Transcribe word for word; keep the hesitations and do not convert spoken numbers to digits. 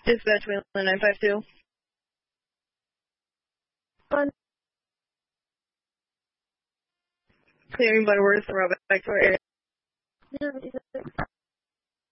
Dispatch Wheeler nine five two. One. Clearing Butterworth, Robert back to our area. zero fifty-six.